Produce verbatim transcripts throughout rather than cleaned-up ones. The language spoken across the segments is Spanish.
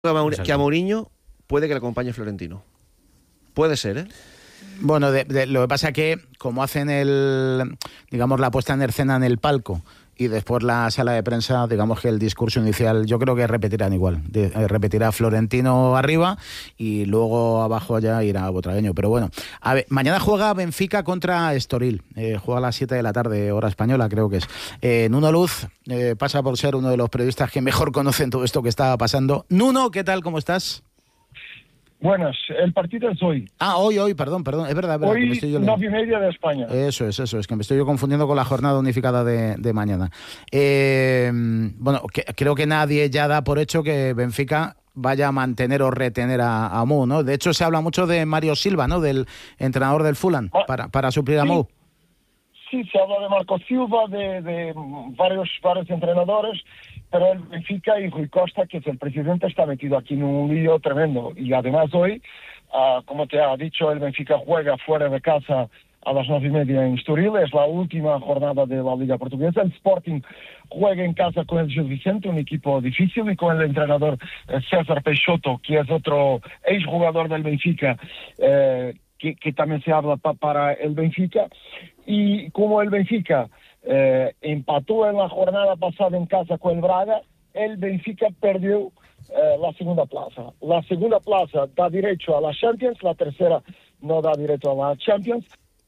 que a Mourinho puede que le acompañe Florentino. Puede ser, ¿eh? Bueno, de, de, lo que pasa es que como hacen el, digamos, la puesta en escena en el palco y después la sala de prensa, digamos que el discurso inicial yo creo que repetirán igual. De, eh, repetirá Florentino arriba y luego abajo ya irá Butragueño. Pero bueno, a ver, mañana juega Benfica contra Estoril. Eh, juega a las siete de la tarde, hora española, creo que es. Eh, Nuno Luz eh, pasa por ser uno de los periodistas que mejor conocen todo esto que está pasando. Nuno, ¿qué tal? ¿Cómo estás? Buenas, el partido es hoy. Ah, hoy, hoy, perdón, perdón, es verdad. Es verdad hoy, nueve y media de España. Eso es, eso es, que me estoy yo confundiendo con la jornada unificada de, de mañana. Eh, bueno, que, creo que nadie ya da por hecho que Benfica vaya a mantener o retener a, a Mou, ¿no? De hecho, se habla mucho de Mario Silva, ¿no? Del entrenador del Fulham, ah, para, para suplir a sí. Mou. Sí, se habla de Marco Silva, de, de varios, varios entrenadores, pero el Benfica y Rui Costa, que es el presidente, está metido aquí en un lío tremendo. Y además hoy, uh, como te ha dicho, el Benfica juega fuera de casa a las nueve y media en Estoril. Es la última jornada de la Liga Portuguesa. El Sporting juega en casa con el Gil Vicente, un equipo difícil, y con el entrenador eh, César Peixoto, que es otro exjugador del Benfica, eh, que, que también se habla pa, para el Benfica. Y como el Benfica eh, empató en la jornada pasada en casa con el Braga, el Benfica perdió eh, la segunda plaza. La segunda plaza da derecho a la Champions, la tercera no da derecho a la Champions.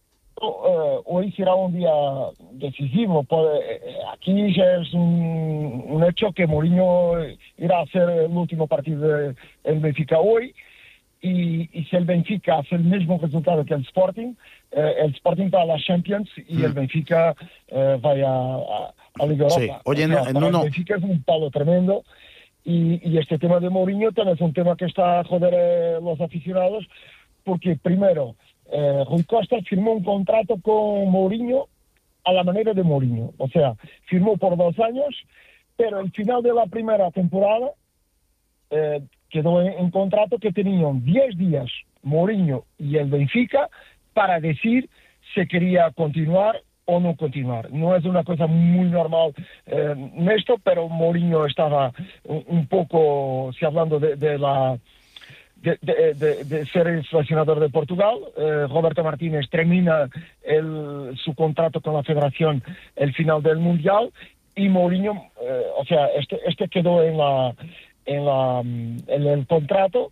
Uh, hoy será un día decisivo. Puede, aquí ya es un, un hecho que Mourinho irá a hacer el último partido del Benfica hoy. Y, y si el Benfica hace el mismo resultado que el Sporting, eh, el Sporting va a la Champions y mm. el Benfica eh, vaya a, a Liga Europa. Sí. Oye, o sea, no, no, no. El Benfica es un palo tremendo y, y este tema de Mourinho también es un tema que está a joder a los aficionados, porque primero, eh, Rui Costa firmó un contrato con Mourinho a la manera de Mourinho. O sea, firmó por dos años, pero al final de la primera temporada eh, quedó en, en contrato que tenían diez días Mourinho y el Benfica para decir si quería continuar o no continuar. No es una cosa muy normal eh, en esto, pero Mourinho estaba un, un poco, si hablando de, de la de, de, de, de ser el seleccionador de Portugal. eh, Roberto Martínez termina el, su contrato con la Federación el final del Mundial y Mourinho, eh, o sea, este, este quedó en la en la en el contrato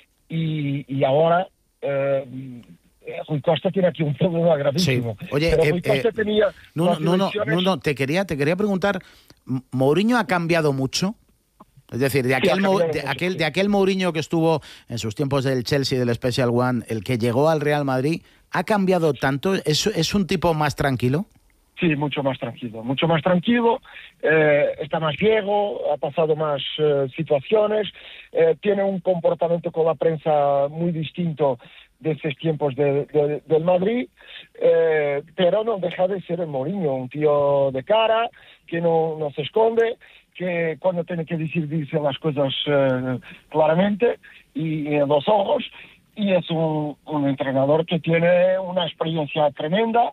y, y ahora eh, Rui Costa tiene aquí un problema gravísimo. Sí. Oye, pero eh, Rui Costa eh, tenía no, no, no, no, no, te quería te quería preguntar, ¿Mourinho ha cambiado mucho? Es decir, de aquel, sí, de, aquel, sí. de aquel Mourinho que estuvo en sus tiempos del Chelsea, del Special One, el que llegó al Real Madrid, ¿ha cambiado tanto? ¿Es, es un tipo más tranquilo? Sí, mucho más tranquilo, mucho más tranquilo, eh, está más viejo, ha pasado más eh, situaciones, eh, tiene un comportamiento con la prensa muy distinto de esos tiempos de, de, del Madrid, eh, pero no deja de ser el Mourinho, un tío de cara, que no, no se esconde, que cuando tiene que decir, dice las cosas eh, claramente y, y en los ojos, y es un, un entrenador que tiene una experiencia tremenda.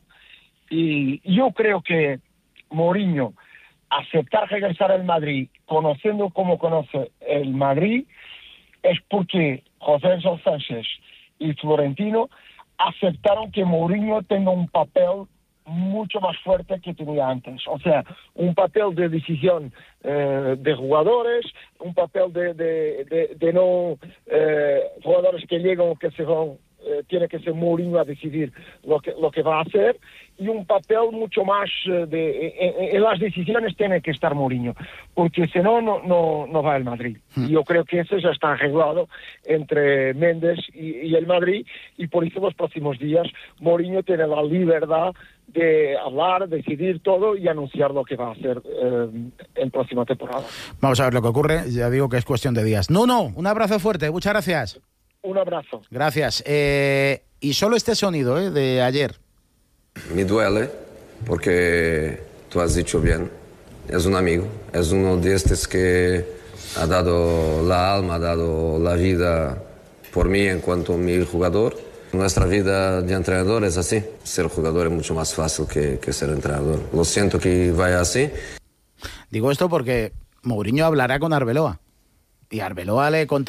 Y yo creo que Mourinho, aceptar regresar al Madrid, conociendo como conoce el Madrid, es porque José Sánchez y Florentino aceptaron que Mourinho tenga un papel mucho más fuerte que tenía antes. O sea, un papel de decisión eh, de jugadores, un papel de, de, de, de no eh, jugadores que llegan o que se van. Eh, tiene que ser Mourinho a decidir lo que lo que va a hacer, y un papel mucho más eh, de en, en las decisiones tiene que estar Mourinho, porque si no no no no va el Madrid. Hmm. Y yo creo que eso ya está arreglado entre Méndez y, y el Madrid, y por eso los próximos días Mourinho tiene la libertad de hablar, decidir todo y anunciar lo que va a hacer eh, en próxima temporada. Vamos a ver lo que ocurre, ya digo que es cuestión de días. No, no, un abrazo fuerte, muchas gracias. Un abrazo. Gracias. Eh, y solo este sonido eh, de ayer. Me duele porque tú has dicho bien, es un amigo, es uno de estos que ha dado la alma, ha dado la vida por mí en cuanto a mi jugador. Nuestra vida de entrenador es así, ser jugador es mucho más fácil que, que ser entrenador. Lo siento que vaya así. Digo esto porque Mourinho hablará con Arbeloa. Y Arbeloa le contagió